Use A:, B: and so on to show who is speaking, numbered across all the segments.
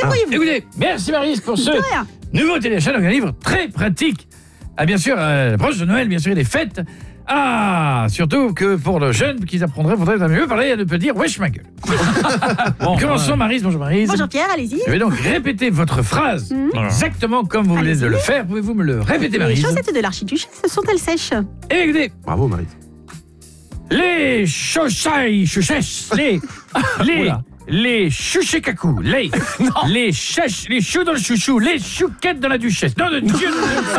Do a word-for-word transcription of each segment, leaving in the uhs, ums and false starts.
A: débrouillez-vous.
B: Écoutez, merci Maryse pour ce
A: De rien.
B: nouveau téléchat, donc un livre très pratique. Ah bien sûr, euh, l'approche de Noël, bien sûr, des fêtes. Ah, surtout que pour le jeune qu'ils apprendraient, il faudrait mieux parler à ne pas dire wesh ma gueule. Bon, commençons Maryse, bonjour Maryse.
A: Bonjour Pierre, allez-y.
B: Je vais donc répéter votre phrase exactement comme vous venez de le faire. Pouvez-vous me le répéter,
A: Les
B: Maryse?
A: chaussettes de l'archiduchesse sont-elles sèches?
B: Eh, écoutez,
C: Bravo, Maryse.
B: les chauchailles, chouchesses, les, les, les chouchekakous, les, les chèches, les choux dans le chouchou, les chouquettes dans la duchesse. Non, de Dieu,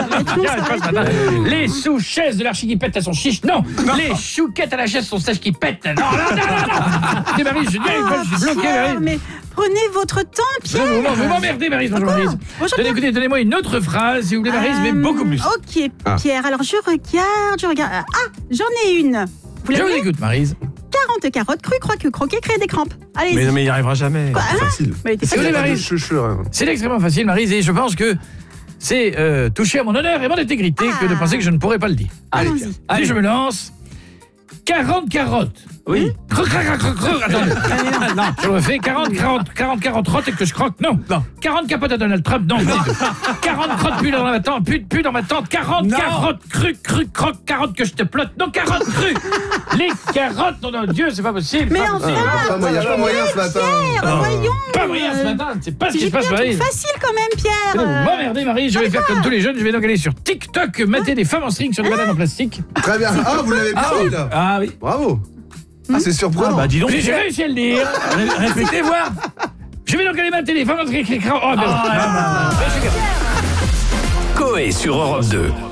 B: les sous-chaises de l'archi qui pète à son chiche. Non, les chouquettes à la chaise sont sèches qui pètent. Non, non, non, non, non. C'est Maryse, je dis, je suis bloqué,
A: Pierre,
B: Maryse.
A: mais prenez votre temps, Pierre.
B: Vous, vous, vous m'emmerdez, Maryse, bonjour Maryse.
A: Bonjour,
B: Donnez,
A: Pierre.
B: écoutez, donnez-moi une autre phrase, si vous voulez, Maryse, mais
A: Euh,
B: beaucoup plus.
A: Ok,
C: Ah.
A: Pierre, alors je regarde, je regarde. Ah, j'en ai une. Vous
B: Je vous
A: l'avez?
B: écoute, Maryse.
A: quarante carottes crues, croque, croquer, créer des crampes. Allez-y.
C: Mais, mais il n'y arrivera jamais.
A: Quoi,
C: C'est
A: hein
C: facile.
A: Mais elle était
B: Si vous voulez,
A: facile.
B: Maryse.
C: Chouchou, hein.
B: C'est extrêmement facile, Maryse, et je pense que c'est euh, toucher à mon honneur et mon intégrité
A: Ah.
B: que de penser que je ne pourrais pas le dire.
A: Allons-y.
B: Allez, je me lance. quarante carottes.
C: Oui.
B: Croc, croc, croc, croc, croc. Attendez. Non, je le refais. quarante, quarante, quarante, quarante rottes et que je croque. Non.
C: Non.
B: quarante capotes à Donald Trump. Non. quarante crottes pu dans ma tente. Pu, pu dans ma tente. quarante
C: Non.
B: carottes crues, crues, croque, carottes que je te plotte. Non, carottes crues. Les carottes, non, non, Dieu, c'est pas possible.
A: Mais
B: Pas
A: enfin,
B: possible.
C: Ah, Il n'y a pas moyen ce matin.
A: Pierre, voyons.
B: Pas rien ce matin. C'est pas ce qui se
A: J'ai
B: passe,
A: bien un truc
B: Maryse.
A: facile quand même, Pierre.
B: Vous
A: Euh,
B: m'emmerdez, Marie, je vais faire comme tous les jeunes, je vais donc aller sur TikTok, mater des femmes en string sur des bananes en plastique.
C: Très bien. Ah, vous l'avez bien dit, là.
B: Ah oui.
C: Bravo. Ah, c'est surprenant.
B: bah dis donc. J'ai réussi à le dire. Répétez voir. Je vais donc aller mater des femmes en string. Oh, merde.
D: Coé sur Europe deux.